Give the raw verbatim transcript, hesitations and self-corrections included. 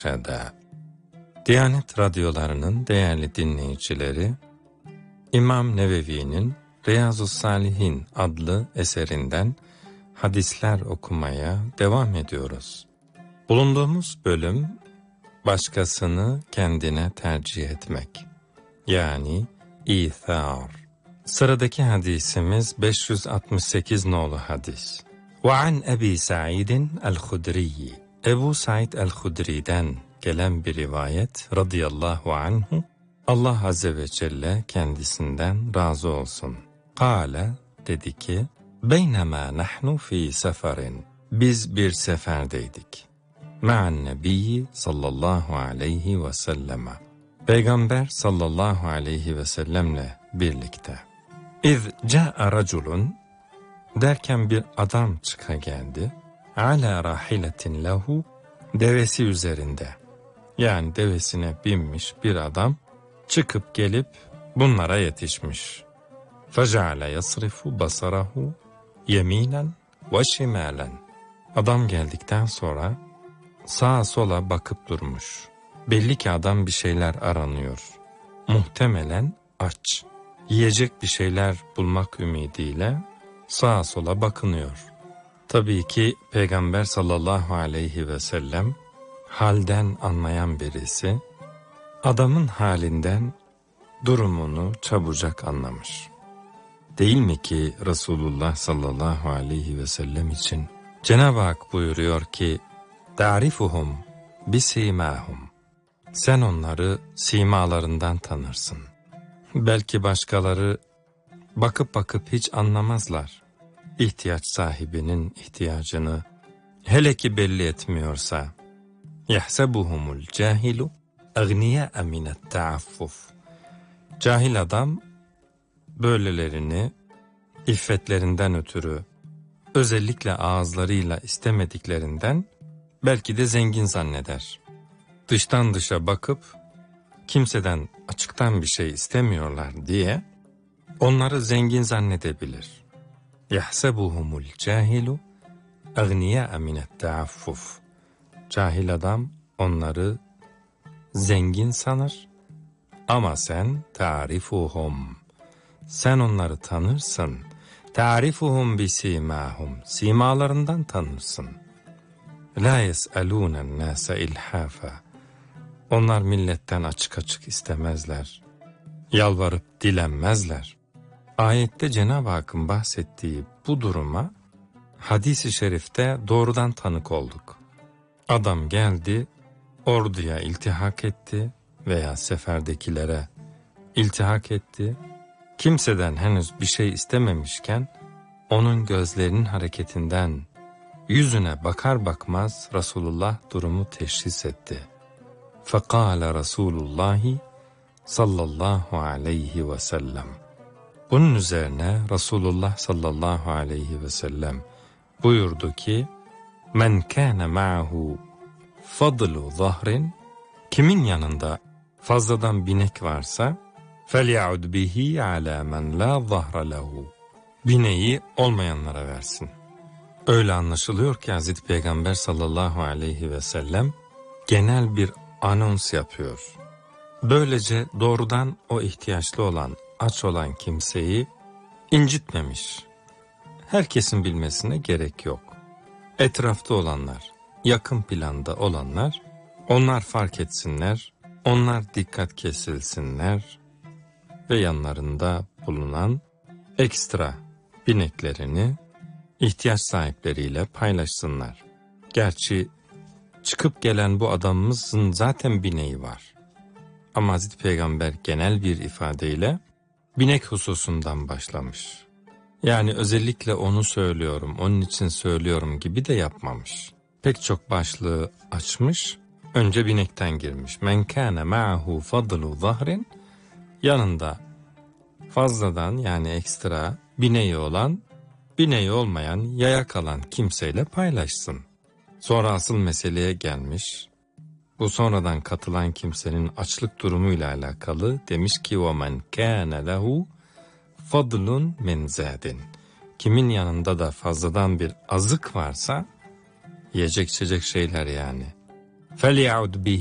Şeda. Diyanet radyolarının değerli dinleyicileri, İmam Nevevi'nin Riyazu's-Salihin adlı eserinden hadisler okumaya devam ediyoruz. Bulunduğumuz bölüm, başkasını kendine tercih etmek, yani İthar. Sıradaki hadisimiz beş yüz altmış sekiz nolu hadis. وَعَنْ أَبِي سَعِيدٍ الْخُدْرِيِّ Ebu Said el-Hudri'den gelen bir rivayet radıyallahu anhu, Allah Azze ve Celle kendisinden razı olsun. Kâle, dedi ki, beynema nahnu fi seferin, biz bir seferdeydik. Ma'an nebiyyi sallallahu aleyhi ve selleme, Peygamber sallallahu aleyhi ve sellemle birlikte. İz ca'a raculun, derken bir adam çıka geldi. Ala rahiletin lehu, devesi üzerinde. Yani devesine binmiş bir adam çıkıp gelip bunlara yetişmiş. Feca'ale yasrifu basarahu yeminen ve şimalen. Adam geldikten sonra sağa sola bakıp durmuş. Belli ki adam bir şeyler aranıyor. Muhtemelen aç. Yiyecek bir şeyler bulmak ümidiyle sağa sola bakınıyor. Tabii ki Peygamber sallallahu aleyhi ve sellem halden anlayan birisi, adamın halinden durumunu çabucak anlamış. Değil mi ki Resulullah sallallahu aleyhi ve sellem için Cenab-ı Hak buyuruyor ki, "Ta'rifuhum bisimahum." Sen onları simalarından tanırsın. Belki başkaları bakıp bakıp hiç anlamazlar. İhtiyaç sahibinin ihtiyacını hele ki belli etmiyorsa, yahsebuhumul cahilu agniya minet taaffuf. Cahil adam böylelerini iffetlerinden ötürü, özellikle ağızlarıyla istemediklerinden belki de zengin zanneder. Dıştan dışa bakıp kimseden açıktan bir şey istemiyorlar diye onları zengin zannedebilir. Yahsebuhumul cahilu agniya minet taaffuf. Cahil adam onları zengin sanır ama sen ta'rifuhum. Sen onları tanırsın. Ta'rifuhum bisimahum. Simalarından tanırsın. La yes'alûnen nâse ilhâfa. Onlar milletten açık açık istemezler. Yalvarıp dilenmezler. Ayette Cenab-ı Hakk'ın bahsettiği bu duruma hadis-i şerifte doğrudan tanık olduk. Adam geldi, orduya iltihak etti veya seferdekilere iltihak etti. Kimseden henüz bir şey istememişken onun gözlerinin hareketinden yüzüne bakar bakmaz Resulullah durumu teşhis etti. Fekâle Resulullahi sallallahu aleyhi ve sellem. Bunun üzerine Resulullah sallallahu aleyhi ve sellem buyurdu ki, men kâne ma'hu fadlu zahrin, kimin yanında fazladan binek varsa, felya'ud bihi ala men la zahra lehu, bineği olmayanlara versin. Öyle anlaşılıyor ki Hazreti Peygamber sallallahu aleyhi ve sellem genel bir anons yapıyor. Böylece doğrudan o ihtiyaçlı olan, aç olan kimseyi incitmemiş. Herkesin bilmesine gerek yok. Etrafta olanlar, yakın planda olanlar, onlar fark etsinler, onlar dikkat kesilsinler ve yanlarında bulunan ekstra bineklerini ihtiyaç sahipleriyle paylaşsınlar. Gerçi çıkıp gelen bu adamımızın zaten bineği var. Ama Hazreti Peygamber genel bir ifadeyle binek hususundan başlamış. Yani özellikle onu söylüyorum, onun için söylüyorum gibi de yapmamış. Pek çok başlığı açmış, önce binekten girmiş. Men kâne ma'hu fadlu zahrin, yanında fazladan yani ekstra bineği olan, bineği olmayan, yaya kalan kimseyle paylaşsın. Sonra asıl meseleye gelmiş. Bu sonradan katılan kimsenin açlık durumuyla alakalı demiş ki وَمَنْ كَانَ لَهُ فَضْلٌ مِنْ زَادٍ. Kimin yanında da fazladan bir azık varsa, yiyecek içecek şeyler yani, فَلْيَعُدْ بِهِ